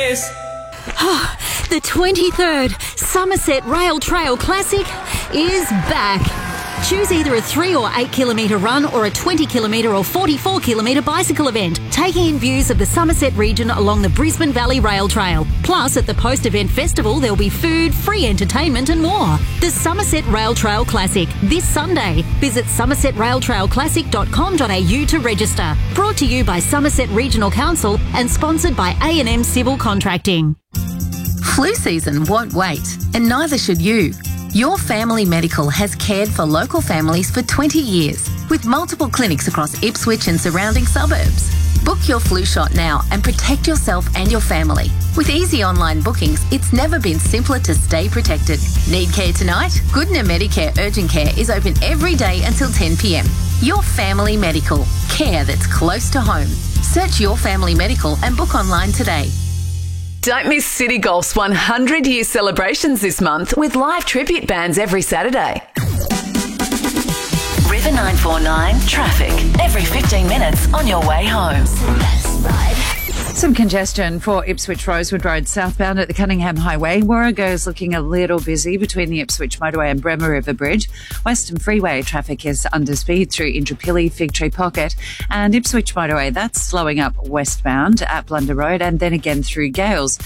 this. The 23rd Somerset Rail Trail Classic is back. Choose either a 3 or 8 kilometre run or a 20 kilometre or 44 kilometre bicycle event, taking in views of the Somerset region along the Brisbane Valley Rail Trail. Plus, at the post-event festival, there'll be food, free entertainment and more. The Somerset Rail Trail Classic, this Sunday. Visit somersetrailclassic.com.au to register. Brought to you by Somerset Regional Council and sponsored by A&M Civil Contracting. Flu season won't wait, and neither should you. Your Family Medical has cared for local families for 20 years with multiple clinics across Ipswich and surrounding suburbs. Book your flu shot now and protect yourself and your family. With easy online bookings, it's never been simpler to stay protected. Need care tonight? Goodna Medicare Urgent Care is open every day until 10 p.m. Your Family Medical. Care that's close to home. Search Your Family Medical and book online today. Don't miss City Golf's 100-year celebrations this month with live tribute bands every Saturday. River 949 traffic every 15 minutes on your way home. Some congestion for Ipswich Rosewood Road southbound at the Cunningham Highway. Warrego is looking a little busy between the Ipswich Motorway and Bremer River Bridge. Western Freeway traffic is under speed through Indooroopilly, Fig Tree Pocket, and Ipswich Motorway, that's slowing up westbound at Blunder Road and then again through Gales.